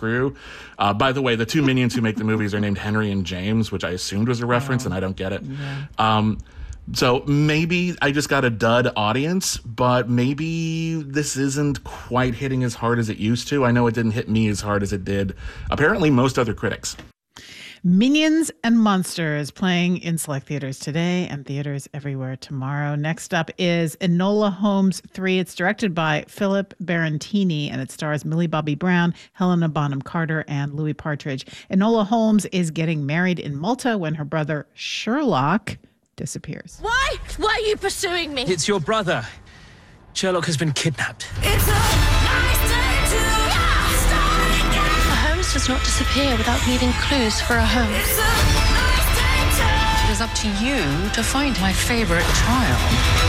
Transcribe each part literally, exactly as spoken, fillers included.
crew. Uh, by the way, the two minions who make the movies are named Henry and James, which I assumed was a reference, oh. and I don't get it. Yeah. Um, so maybe I just got a dud audience, but maybe this isn't quite hitting as hard as it used to. I know it didn't hit me as hard as it did, apparently, most other critics. Minions and Monsters playing in select theaters today and theaters everywhere tomorrow. Next up is Enola Holmes three. It's directed by Philip Barantini and it stars Millie Bobby Brown, Helena Bonham Carter, and Louis Partridge. Enola Holmes is getting married in Malta when her brother Sherlock disappears. Why? Why are you pursuing me? It's your brother. Sherlock has been kidnapped. It's a nice day to start again. Holmes does not disappear without leaving clues for a home. It's a nice day to... It is up to you to find my favorite child.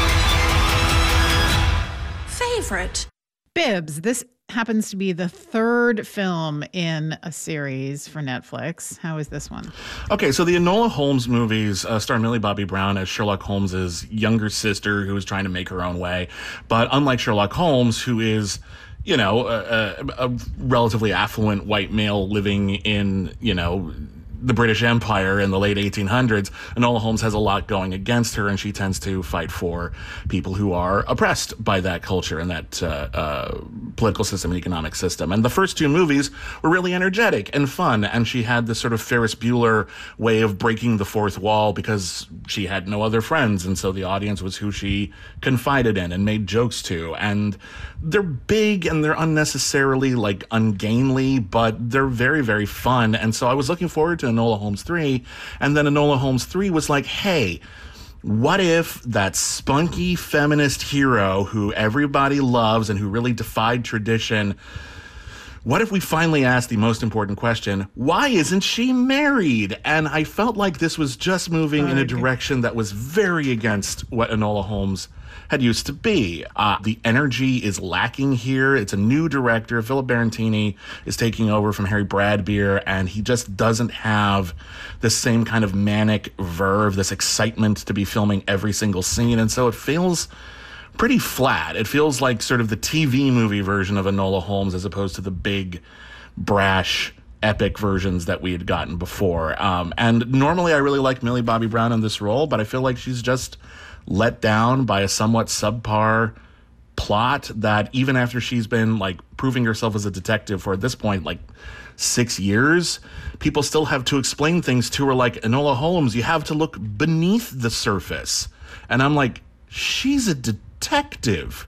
Favorite? Bibbs, this happens to be the third film in a series for Netflix. How is this one? Okay, so the Enola Holmes movies uh, star Millie Bobby Brown as Sherlock Holmes's younger sister who is trying to make her own way. But unlike Sherlock Holmes, who is, you know, a, a, a relatively affluent white male living in, you know, the British Empire in the late eighteen hundreds, Enola Holmes has a lot going against her, and she tends to fight for people who are oppressed by that culture and that uh, uh, political system and economic system. And the first two movies were really energetic and fun, and she had this sort of Ferris Bueller way of breaking the fourth wall because she had no other friends, and so the audience was who she confided in and made jokes to. And they're big and they're unnecessarily, like, ungainly, but they're very, very fun. And so I was looking forward to Enola Holmes three, and then Enola Holmes three was like, hey, what if that spunky feminist hero who everybody loves and who really defied tradition, what if we finally asked the most important question, why isn't she married? And I felt like this was just moving in a direction that was very against what Enola Holmes had used to be. Uh, the energy is lacking here. It's a new director. Philip Barantini is taking over from Harry Bradbeer, and he just doesn't have the same kind of manic verve, this excitement to be filming every single scene. And so it feels pretty flat. It feels like sort of the T V movie version of Enola Holmes as opposed to the big, brash, epic versions that we had gotten before. Um, and normally I really like Millie Bobby Brown in this role, but I feel like she's just let down by a somewhat subpar plot that even after she's been like proving herself as a detective for at this point like six years, people still have to explain things to her like, Enola Holmes, you have to look beneath the surface. And I'm like, she's a detective.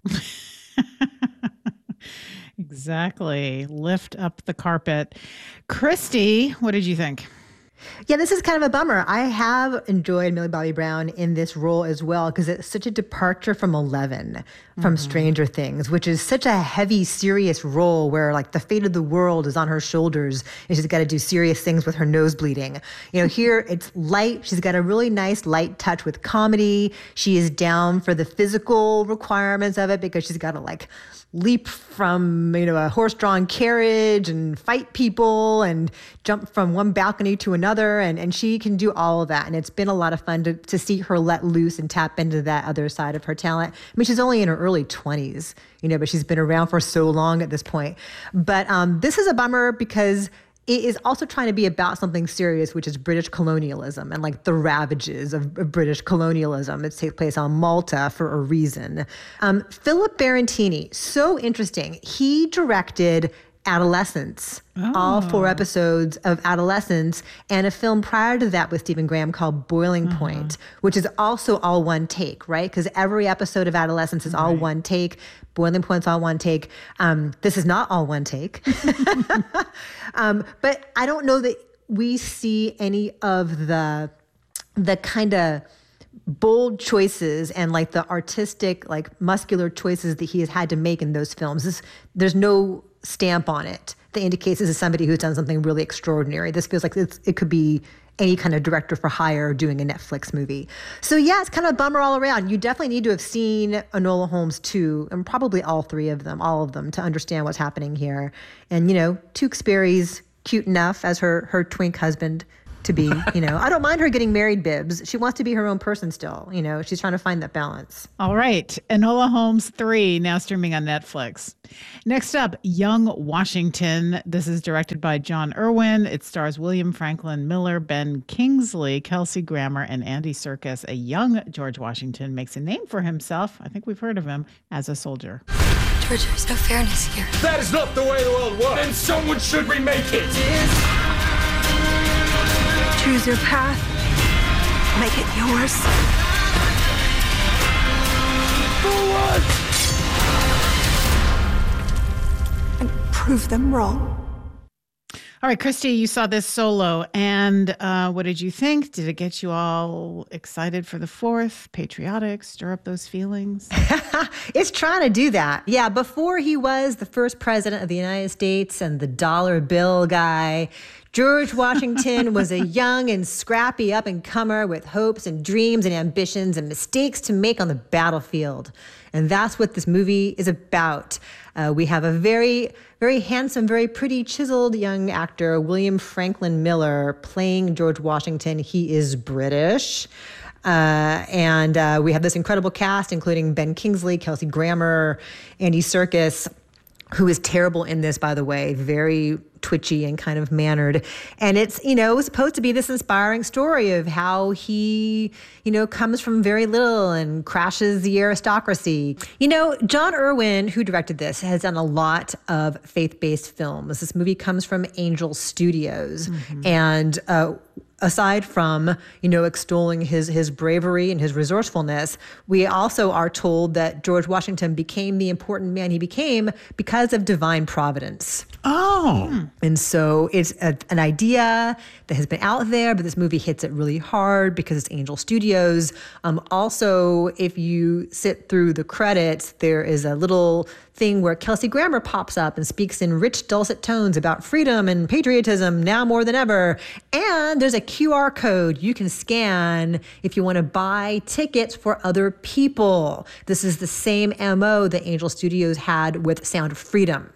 Exactly. Lift up the carpet. Christy, what did you think? Yeah, this is kind of a bummer. I have enjoyed Millie Bobby Brown in this role as well because it's such a departure from Eleven, from mm-hmm. Stranger Things, which is such a heavy, serious role where like the fate of the world is on her shoulders and she's got to do serious things with her nose bleeding. You know, here it's light. She's got a really nice light touch with comedy. She is down for the physical requirements of it because she's got to like leap from, you know, a horse-drawn carriage and fight people and jump from one balcony to another. And, and she can do all of that. And it's been a lot of fun to, to see her let loose and tap into that other side of her talent. I mean, she's only in her early twenties, you know, but she's been around for so long at this point. But um, this is a bummer because it is also trying to be about something serious, which is British colonialism and like the ravages of, of British colonialism. It takes place on Malta for a reason. Um, Philip Barantini, so interesting. He directed Adolescence, oh. all four episodes of Adolescence, and a film prior to that with Stephen Graham called Boiling uh-huh. Point, which is also all one take, right? Because every episode of Adolescence is all right. one take. Boiling Point's all one take. Um, this is not all one take. um, but I don't know that we see any of the the kind of bold choices and like the artistic, like muscular choices that he has had to make in those films. This, there's no stamp on it that indicates this is somebody who's done something really extraordinary. This feels like it's, it could be any kind of director for hire doing a Netflix movie. So yeah, it's kind of a bummer all around. You definitely need to have seen Enola Holmes two, and probably all three of them, all of them, to understand what's happening here. And, you know, Tewksbury's cute enough as her, her twink husband to be, you know. I don't mind her getting married, Bibbs. She wants to be her own person still, you know. She's trying to find that balance. All right. Enola Holmes three, now streaming on Netflix. Next up, Young Washington. This is directed by John Irwin. It stars William Franklin Miller, Ben Kingsley, Kelsey Grammer, and Andy Serkis. A young George Washington makes a name for himself, I think we've heard of him, as a soldier. George, there's no fairness here. That is not the way the world works. And someone should remake it. Choose your path. Make it yours. Forward! And prove them wrong. All right, Christy, you saw this Solo, and uh, what did you think? Did it get you all excited for the fourth, patriotic, stir up those feelings? It's trying to do that. Yeah, before he was the first president of the United States and the dollar bill guy, George Washington was a young and scrappy up-and-comer with hopes and dreams and ambitions and mistakes to make on the battlefield. And that's what this movie is about. Uh, we have a very, very handsome, very pretty, chiseled young actor, William Franklin Miller, playing George Washington. He is British. Uh, and uh, we have this incredible cast, including Ben Kingsley, Kelsey Grammer, Andy Serkis, who is terrible in this, by the way, very twitchy and kind of mannered. And it's, you know, supposed to be this inspiring story of how he, you know, comes from very little and crashes the aristocracy. You know, John Irwin, who directed this, has done a lot of faith-based films. This movie comes from Angel Studios. Mm-hmm. And uh, aside from, you know, extolling his his bravery and his resourcefulness, we also are told that George Washington became the important man he became because of divine providence. Oh. Hmm. And so it's a, an idea that has been out there, but this movie hits it really hard because it's Angel Studios. Um, also, if you sit through the credits, there is a little thing where Kelsey Grammer pops up and speaks in rich, dulcet tones about freedom and patriotism now more than ever. And there's a Q R code you can scan if you want to buy tickets for other people. This is the same M O that Angel Studios had with Sound of Freedom.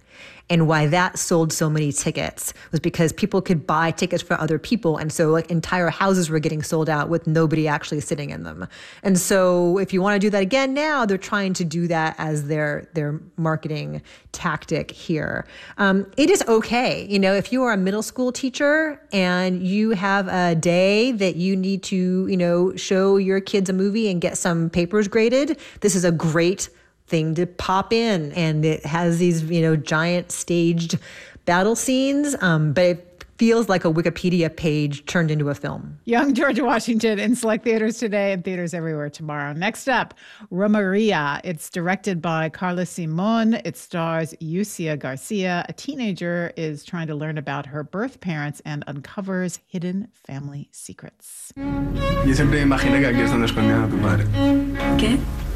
And why that sold so many tickets was because people could buy tickets for other people. And so like entire houses were getting sold out with nobody actually sitting in them. And so if you want to do that again now, they're trying to do that as their their marketing tactic here. Um, it is okay. You know, if you are a middle school teacher and you have a day that you need to, you know, show your kids a movie and get some papers graded, this is a great thing to pop in. And it has these, you know, giant staged battle scenes, um, but it feels like a Wikipedia page turned into a film. Young George Washington in select theaters today and theaters everywhere tomorrow. Next up, Romaria. It's directed by Carla Simon. It stars Yucia Garcia. A teenager is trying to learn about her birth parents and uncovers hidden family secrets. Yo siempre imaginé que aquí es donde escondían a tu padre. ¿Qué?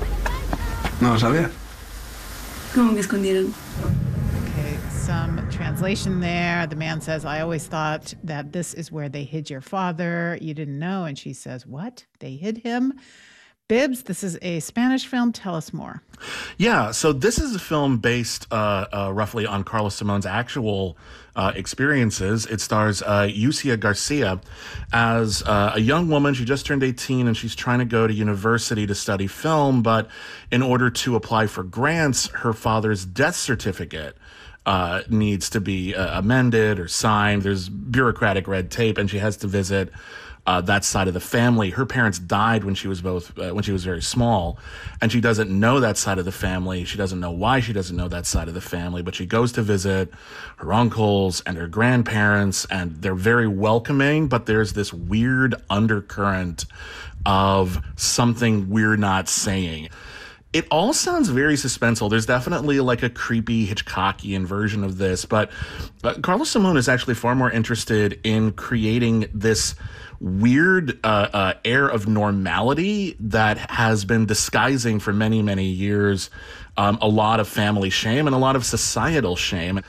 No lo sabía. ¿Cómo me escondieron? Okay, some translation there. The man says, I always thought that this is where they hid your father. You didn't know. And she says, what? They hid him? Bibbs, this is a Spanish film. Tell us more. Yeah, so this is a film based uh, uh, roughly on Carla Simon's actual uh, experiences. It stars uh, Yucia Garcia as uh, a young woman. She just turned eighteen and she's trying to go to university to study film. But in order to apply for grants, her father's death certificate uh, needs to be uh, amended or signed. There's bureaucratic red tape, and she has to visit Uh, that side of the family. Her parents died when she was both uh, when she was very small, and she doesn't know that side of the family. She doesn't know why she doesn't know that side of the family, but she goes to visit her uncles and her grandparents, and they're very welcoming, but there's this weird undercurrent of something we're not saying. It all sounds very suspenseful. There's definitely like a creepy Hitchcockian version of this, but uh, Carla Simon is actually far more interested in creating this weird uh, uh, air of normality that has been disguising for many, many years um, a lot of family shame and a lot of societal shame.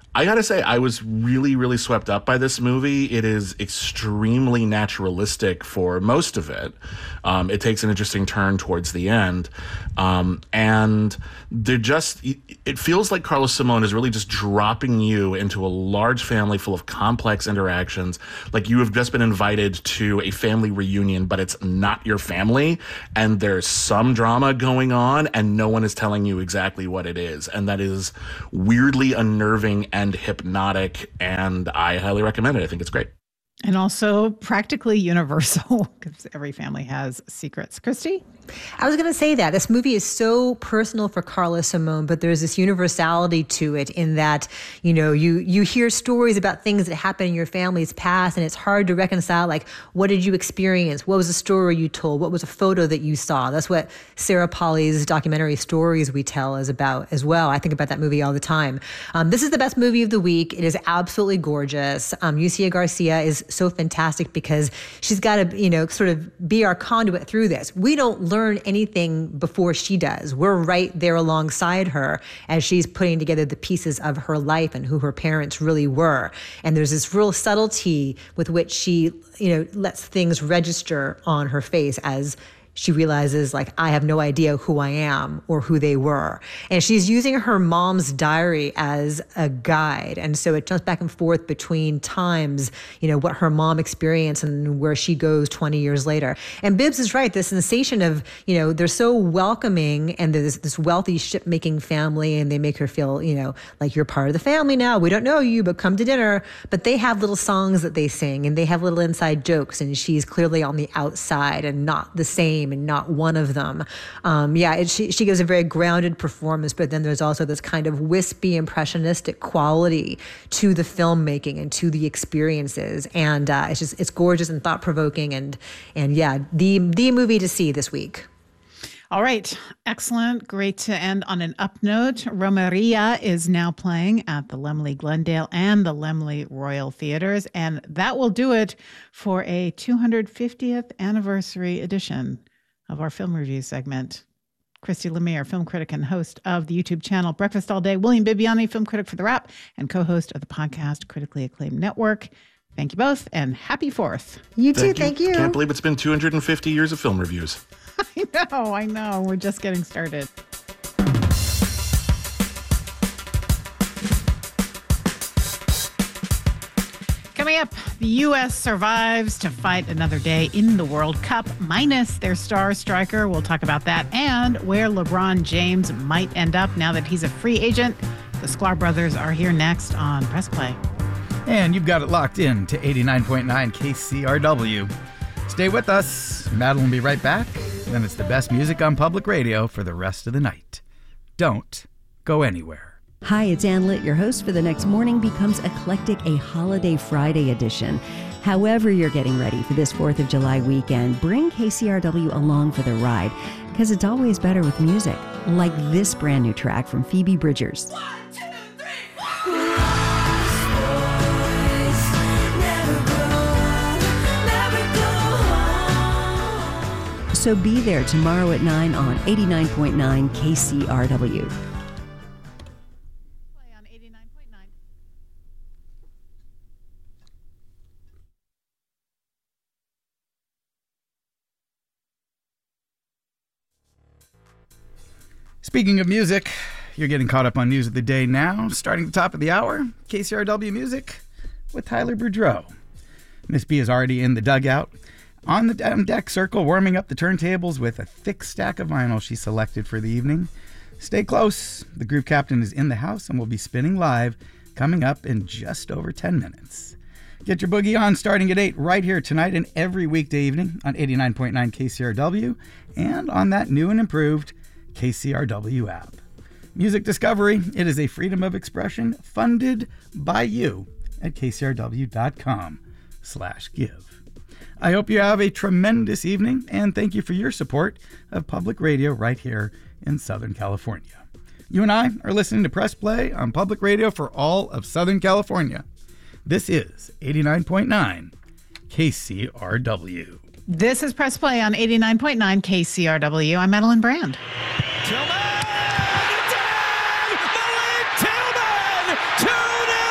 I gotta say, I was really, really swept up by this movie. It is extremely naturalistic for most of it. Um, it takes an interesting turn towards the end. Um, and they're just, it feels like Carlos Simon is really just dropping you into a large family full of complex interactions. Like you have just been invited to a family reunion, but it's not your family. And there's some drama going on and no one is telling you exactly what it is. And that is weirdly unnerving and hypnotic, and I highly recommend it. I think it's great. And also practically universal because every family has secrets. Christy? I was going to say that. This movie is so personal for Carlos Simon, but there's this universality to it in that, you know, you you hear stories about things that happen in your family's past, and it's hard to reconcile, like, what did you experience? What was the story you told? What was a photo that you saw? That's what Sarah Polley's documentary Stories We Tell is about as well. I think about that movie all the time. Um, this is the best movie of the week. It is absolutely gorgeous. Um, Yucia Garcia is so fantastic because she's got to, you know, sort of be our conduit through this. We don't learn anything before she does. We're right there alongside her as she's putting together the pieces of her life and who her parents really were. And there's this real subtlety with which she, you know, lets things register on her face as she realizes, like, I have no idea who I am or who they were. And she's using her mom's diary as a guide. And so it jumps back and forth between times, you know, what her mom experienced and where she goes twenty years later. And Bibbs is right. The sensation of, you know, they're so welcoming and there's this wealthy ship-making family and they make her feel, you know, like you're part of the family now. We don't know you, but come to dinner. But they have little songs that they sing and they have little inside jokes. And she's clearly on the outside and not the same and not one of them. Um, yeah, it, she, she gives a very grounded performance, but then there's also this kind of wispy, impressionistic quality to the filmmaking and to the experiences. And uh, it's just, it's gorgeous and thought-provoking. And, and yeah, the, the movie to see this week. All right. Excellent. Great to end on an up note. Romeria is now playing at the Laemmle Glendale and the Laemmle Royal Theaters. And that will do it for a two hundred fiftieth anniversary edition of our film review segment. Christy Lemire, film critic and host of the YouTube channel Breakfast All Day. William Bibiani, film critic for The Wrap and co-host of the podcast Critically Acclaimed Network. Thank you both and happy fourth. You too. Thank you. Thank you. Can't believe it's been two hundred fifty years of film reviews. I know, I know. We're just getting started. Coming up, the U S survives to fight another day in the World Cup, minus their star striker. We'll talk about that and where LeBron James might end up now that he's a free agent. The Sklar brothers are here next on Press Play. And you've got it locked in to eighty-nine point nine K C R W. Stay with us. Madeline will be right back. Then it's the best music on public radio for the rest of the night. Don't go anywhere. Hi, it's Ann Litt. Your host for the next Morning Becomes Eclectic, a Holiday Friday edition. However you're getting ready for this fourth of July weekend, bring K C R W along for the ride, because it's always better with music, like this brand new track from Phoebe Bridgers. One, two, three, So be there tomorrow at nine on eighty-nine point nine K C R W. Play on eighty-nine point nine. Speaking of music, you're getting caught up on news of the day now. Starting at the top of the hour, K C R W Music with Tyler Boudreau. Miss B is already in the dugout, on the down deck circle, warming up the turntables with a thick stack of vinyl she selected for the evening. Stay close. The group captain is in the house and will be spinning live coming up in just over ten minutes. Get your boogie on starting at eight right here tonight and every weekday evening on eighty-nine point nine K C R W and on that new and improved K C R W app. Music Discovery, it is a freedom of expression funded by you at kcrw.com slash give. I hope you have a tremendous evening, and thank you for your support of public radio right here in Southern California. You and I are listening to Press Play on public radio for all of Southern California. This is eighty-nine point nine K C R W. This is Press Play on eighty-nine point nine K C R W. I'm Madeline Brand. Tillman! Down! Malik Tillman! two nil!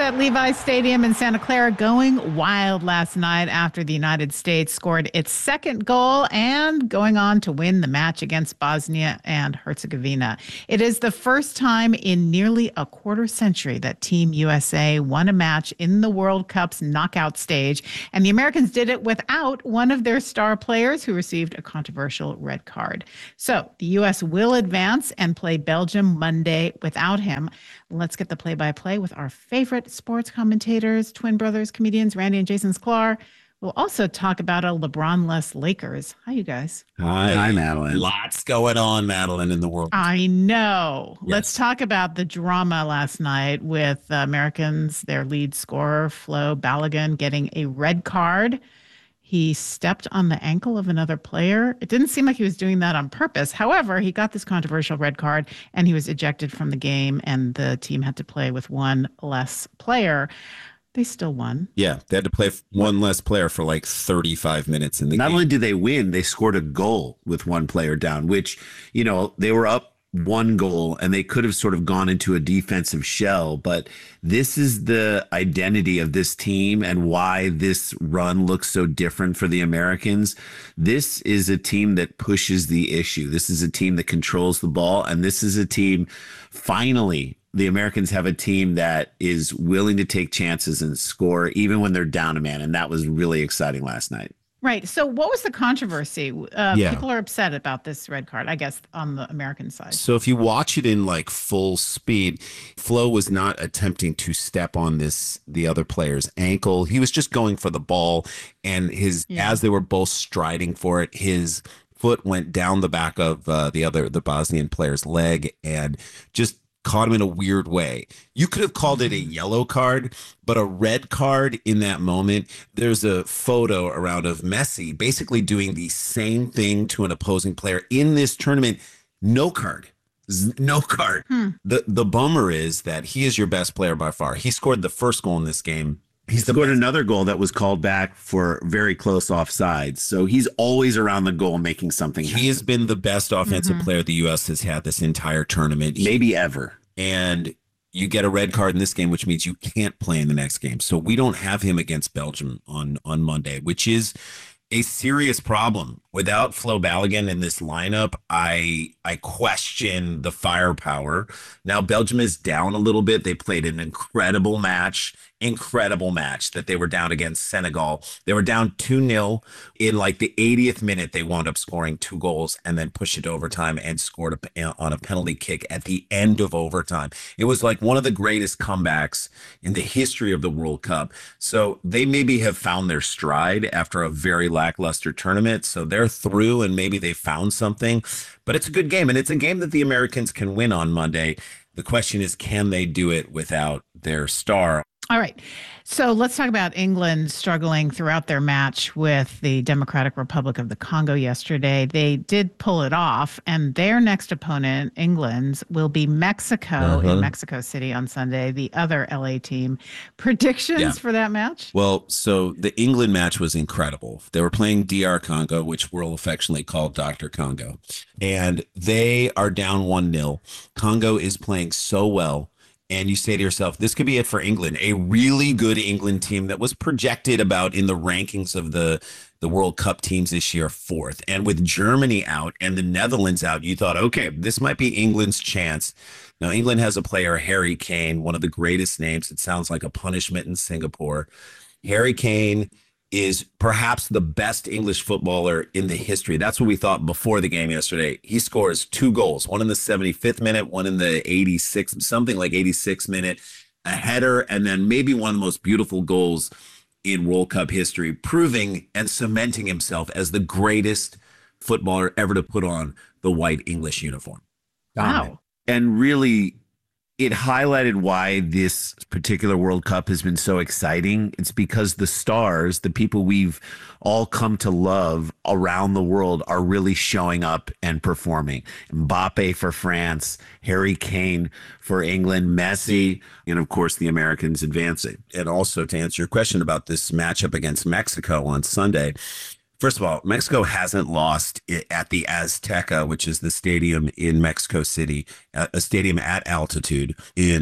at Levi's Stadium in Santa Clara going wild last night after the United States scored its second goal and going on to win the match against Bosnia and Herzegovina. It is the first time in nearly a quarter century that Team U S A won a match in the World Cup's knockout stage, and the Americans did it without one of their star players who received a controversial red card. So the U S will advance and play Belgium Monday without him. Let's get the play-by-play with our favorite sports commentators, twin brothers, comedians, Randy and Jason Sklar. We'll also talk about a LeBron-less Lakers. Hi, you guys. Hi. Hi, Madeline. Lots going on, Madeline, in the world. I know. Yes. Let's talk about the drama last night with the Americans, their lead scorer, Flo Balogun, getting a red card. He stepped on the ankle of another player. It didn't seem like he was doing that on purpose. However, he got this controversial red card and he was ejected from the game, and the team had to play with one less player. They still won. Yeah, they had to play one less player for like thirty-five minutes in the Not game. only did they win, they scored a goal with one player down, which, you know, they were up one goal and they could have sort of gone into a defensive shell. But this is the identity of this team and why this run looks so different for the Americans. This is a team that pushes the issue. This is a team that controls the ball. And this is a team, finally, the Americans have a team that is willing to take chances and score even when they're down a man. And that was really exciting last night. Right. So what was the controversy? Uh, Yeah. People are upset about this red card, I guess, on the American side. So if you watch it in like full speed, Flo was not attempting to step on this the other player's ankle. He was just going for the ball, and his Yeah. as they were both striding for it, his foot went down the back of uh, the other the Bosnian player's leg and just caught him in a weird way. You could have called it a yellow card, but a red card in that moment. There's a photo around of Messi basically doing the same thing to an opposing player in this tournament. No card. Z- No card. Hmm. The the bummer is that he is your best player by far. He scored the first goal in this game. He scored another goal that was called back for very close offsides. So he's always around the goal making something happen. He has been the best offensive Mhm. player the U S has had this entire tournament. Maybe ever. And you get a red card in this game, which means you can't play in the next game. So we don't have him against Belgium on, on Monday, which is a serious problem. Without Flo Balogun in this lineup, I I question the firepower. Now, Belgium is down a little bit. They played an incredible match, incredible match that they were down against Senegal. They were down two nil. In like the eightieth minute, they wound up scoring two goals and then pushed it to overtime and scored a, on a penalty kick at the end of overtime. It was like one of the greatest comebacks in the history of the World Cup. So they maybe have found their stride after a very lackluster tournament. So they're through and maybe they found something, but it's a good game. And it's a game that the Americans can win on Monday. The question is, can they do it without their star? All right. So let's talk about England struggling throughout their match with the Democratic Republic of the Congo yesterday. They did pull it off, and their next opponent, England's, will be Mexico Uh-huh. in Mexico City on Sunday, the other L A team. Predictions Yeah. for that match? Well, so the England match was incredible. They were playing D R Congo, which we'll affectionately call Doctor Congo. And they are down one nil. Congo is playing so well. And you say to yourself, this could be it for England, a really good England team that was projected about in the rankings of the, the World Cup teams this year, fourth. And with Germany out and the Netherlands out, you thought, okay, this might be England's chance. Now, England has a player, Harry Kane, one of the greatest names. It sounds like a punishment in Singapore. Harry Kane is perhaps the best English footballer in the history. That's what we thought before the game yesterday. He scores two goals, one in the seventy-fifth minute, one in the eighty-sixth, something like eighty-sixth minute, a header, and then maybe one of the most beautiful goals in World Cup history, proving and cementing himself as the greatest footballer ever to put on the white English uniform. Wow. And really, it highlighted why this particular World Cup has been so exciting. It's because the stars, the people we've all come to love around the world, are really showing up and performing. Mbappe for France, Harry Kane for England, Messi, and of course the Americans advancing. And also to answer your question about this matchup against Mexico on Sunday, first of all, Mexico hasn't lost at the Azteca, which is the stadium in Mexico City, a stadium at altitude in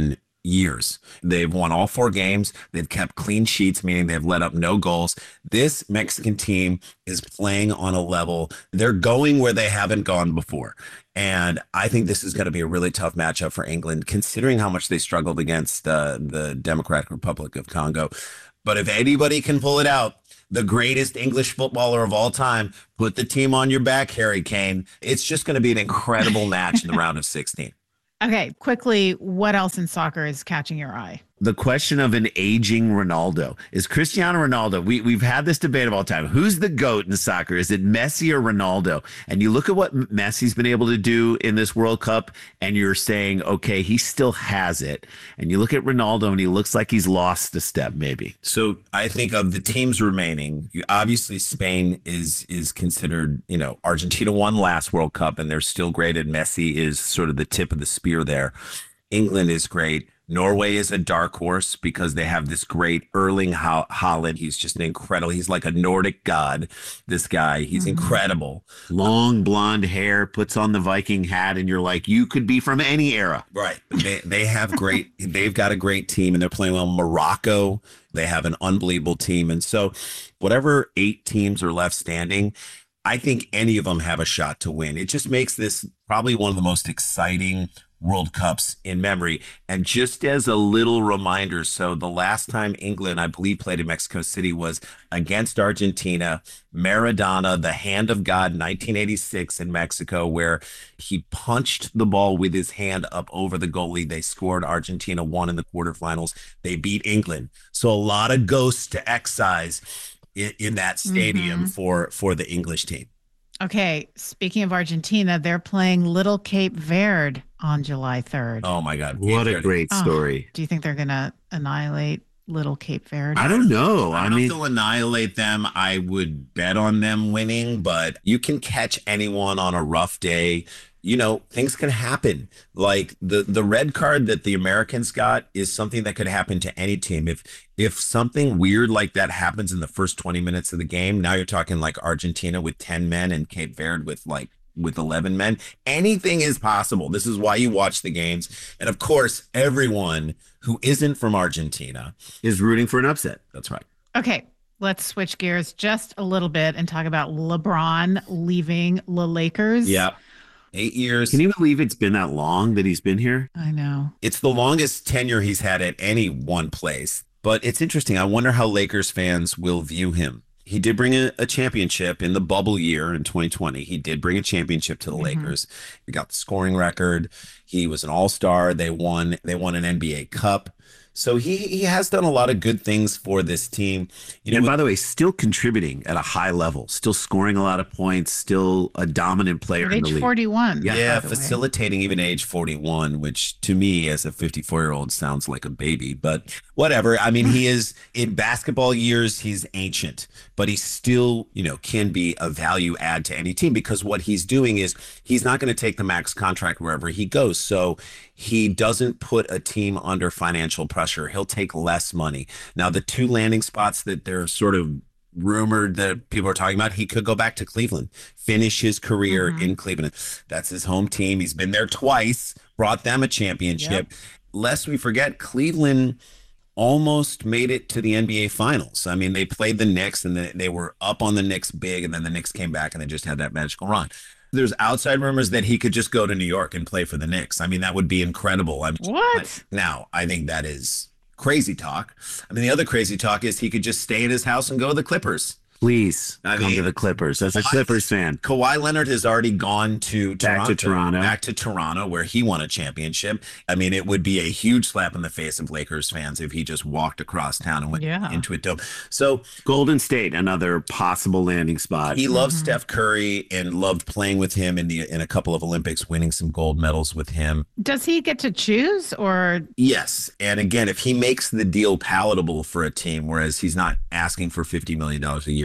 years. They've won all four games. They've kept clean sheets, meaning they've let up no goals. This Mexican team is playing on a level. They're going where they haven't gone before. And I think this is going to be a really tough matchup for England, considering how much they struggled against uh, the Democratic Republic of Congo. But if anybody can pull it out, the greatest English footballer of all time, put the team on your back, Harry Kane. It's just going to be an incredible match in the round of sixteen. Okay, quickly, what else in soccer is catching your eye? The question of an aging Ronaldo. Is Cristiano Ronaldo, we, we've had this debate of all time. Who's the GOAT in soccer? Is it Messi or Ronaldo? And you look at what Messi's been able to do in this World Cup, and you're saying, okay, he still has it. And you look at Ronaldo, and he looks like he's lost a step, maybe. So I think of the teams remaining, you, obviously Spain is is considered, you know, Argentina won last World Cup, and they're still great, and Messi is sort of the tip of the spear there. England is great. Norway is a dark horse because they have this great Erling Ho- Haaland. He's just an incredible, he's like a Nordic god, this guy. He's mm-hmm. incredible. Long blonde hair, puts on the Viking hat, and you're like, you could be from any era. Right. They, they have great, they've got a great team, and they're playing well. Morocco, they have an unbelievable team. And so whatever eight teams are left standing, I think any of them have a shot to win. It just makes this probably one of the most exciting World Cups in memory. And just as a little reminder, so the last time England, I believe, played in Mexico City was against Argentina. Maradona, the hand of God, nineteen eighty-six in Mexico, where he punched the ball with his hand up over the goalie. They scored. Argentina won in the quarterfinals. They beat England. So a lot of ghosts to excise in, in that stadium mm-hmm. for, for the English team. Okay, speaking of Argentina, they're playing Little Cape Verde on July third. Oh, my God. What a great story. Oh, do you think they're going to annihilate Little Cape Verde? I don't know. I, I mean, mean, to annihilate them, I would bet on them winning, but you can catch anyone on a rough day. You know, things can happen. Like the the red card that the Americans got is something that could happen to any team. If if something weird like that happens in the first twenty minutes of the game, now you're talking like Argentina with ten men and Cape Verde with like with eleven men. Anything is possible. This is why you watch the games. And of course, everyone who isn't from Argentina is rooting for an upset. That's right. Okay. Let's switch gears just a little bit and talk about LeBron leaving the Lakers. Yeah. Eight years. Can you believe it's been that long that he's been here? I know. It's the longest tenure he's had at any one place. But it's interesting. I wonder how Lakers fans will view him. He did bring a, a championship in the bubble year in twenty twenty. He did bring a championship to the mm-hmm. Lakers. He got the scoring record. He was an all-star. They won. They won an N B A Cup. So he he has done a lot of good things for this team. You know, and by the way, still contributing at a high level, still scoring a lot of points, still a dominant player at in the age league. forty-one. Yeah, yeah facilitating even age forty-one, which to me as a fifty-four-year-old sounds like a baby. But whatever. I mean, he is in basketball years, he's ancient, but he still, you know, can be a value add to any team because what he's doing is he's not going to take the max contract wherever he goes. So he doesn't put a team under financial pressure. He'll take less money. Now, the two landing spots that they're sort of rumored that people are talking about, he could go back to Cleveland, finish his career mm-hmm. in Cleveland. That's his home team. He's been there twice, brought them a championship. Yep. Lest we forget, Cleveland almost made it to the N B A Finals. I mean, they played the Knicks, and they were up on the Knicks big, and then the Knicks came back, and they just had that magical run. There's outside rumors that he could just go to New York and play for the Knicks. I mean, that would be incredible. I'm, what? Now, I think that is crazy talk. I mean, the other crazy talk is he could just stay in his house and go to the Clippers. Please I come mean, to the Clippers. As a Kawhi, Clippers fan, Kawhi Leonard has already gone to back Toronto, to Toronto, back to Toronto, where he won a championship. I mean, it would be a huge slap in the face of Lakers fans if he just walked across town and went yeah. into it. So, Golden State, another possible landing spot. He loves mm-hmm. Steph Curry and loved playing with him in the in a couple of Olympics, winning some gold medals with him. Does he get to choose, or? Yes, and again, if he makes the deal palatable for a team, whereas he's not asking for fifty million dollars a year.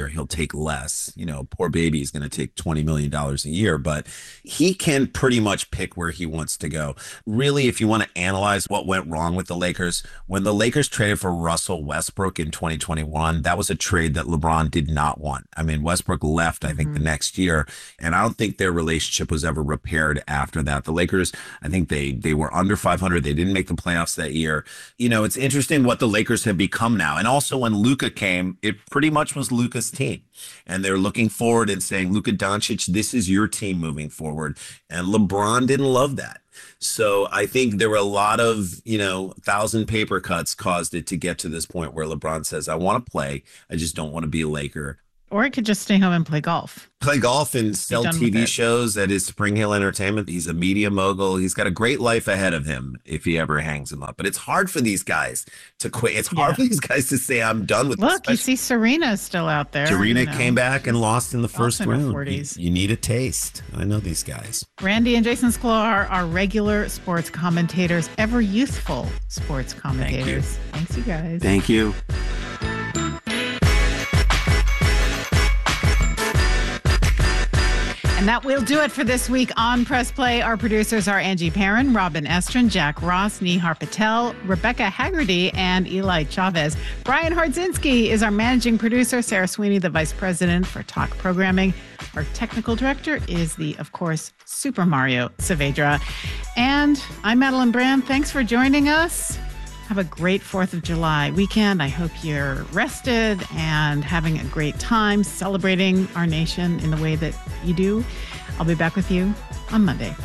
year. He'll take less. You know, poor baby is going to take twenty million dollars a year, but he can pretty much pick where he wants to go. Really, if you want to analyze what went wrong with the Lakers, when the Lakers traded for Russell Westbrook in twenty twenty-one, that was a trade that LeBron did not want. I mean, Westbrook left, I think, mm-hmm. the next year, and I don't think their relationship was ever repaired after that. The Lakers, I think they they were under five hundred. They didn't make the playoffs that year. You know, it's interesting what the Lakers have become now. And also when Luka came, it pretty much was Luka's team. And they're looking forward and saying, Luka Doncic, this is your team moving forward. And LeBron didn't love that. So I think there were a lot of, you know, thousand paper cuts caused it to get to this point where LeBron says, I want to play. I just don't want to be a Laker. Or he could just stay home and play golf. Play golf and sell T V shows at his Spring Hill Entertainment. He's a media mogul. He's got a great life ahead of him if he ever hangs him up. But it's hard for these guys to quit. It's hard yeah. for these guys to say, I'm done with Look, this. you see Serena's still out there. Serena you know. came back and lost in the first in round. You, you need a taste. I know these guys. Randy and Jason Sklar are regular sports commentators, ever youthful sports commentators. Thank Thanks, you. you guys. Thank you. And that will do it for this week on Press Play. Our producers are Angie Perrin, Robin Estrin, Jack Ross, Nihar Patel, Rebecca Haggerty, and Eli Chavez. Brian Hardzinski is our managing producer. Sarah Sweeney, the vice president for talk programming. Our technical director is the, of course, Super Mario Saavedra. And I'm Madeline Brand. Thanks for joining us. Have a great fourth of July weekend. I hope you're rested and having a great time celebrating our nation in the way that you do. I'll be back with you on Monday.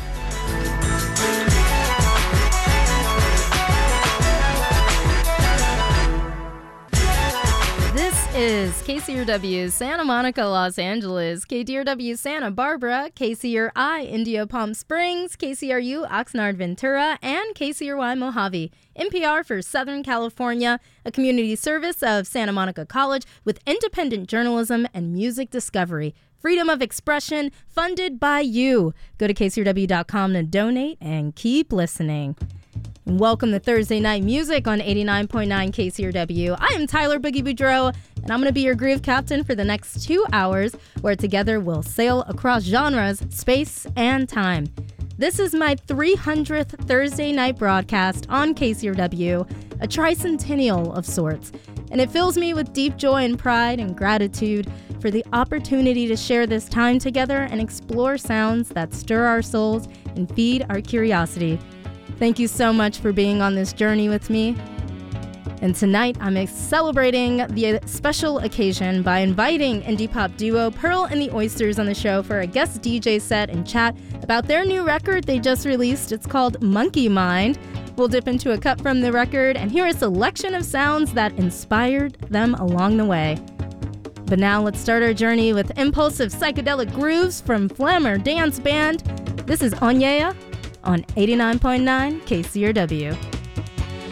This is K C R W Santa Monica, Los Angeles, K D R W Santa Barbara, K C R I Indio Palm Springs, K C R U Oxnard Ventura, and K C R Y Mojave. N P R for Southern California, a community service of Santa Monica College with independent journalism and music discovery. Freedom of expression, funded by you. Go to K C R W dot com to donate and keep listening. And welcome to Thursday Night Music on eighty-nine point nine K C R W. I am Tyler Boogie Boudreau, and I'm going to be your groove captain for the next two hours, where together we'll sail across genres, space, and time. This is my three hundredth Thursday night broadcast on K C R W, a tricentennial of sorts, and it fills me with deep joy and pride and gratitude for the opportunity to share this time together and explore sounds that stir our souls and feed our curiosity. Thank you so much for being on this journey with me. And tonight, I'm celebrating the special occasion by inviting indie pop duo Pearl and the Oysters on the show for a guest D J set and chat about their new record they just released. It's called Monkey Mind. We'll dip into a cut from the record and hear a selection of sounds that inspired them along the way. But now let's start our journey with impulsive psychedelic grooves from Flammer Dance Band. This is Onyea on eighty-nine point nine K C R W.